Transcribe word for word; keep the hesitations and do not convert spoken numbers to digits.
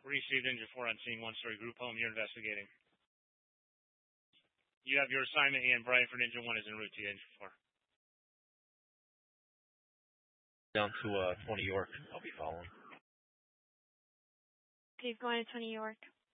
Received Ninja four on scene, one-story group home. You're investigating. You have your assignment, and Brian for Ninja one is en route to Ninja four. Down to uh, twenty York. I'll be following. Okay, going to twenty York.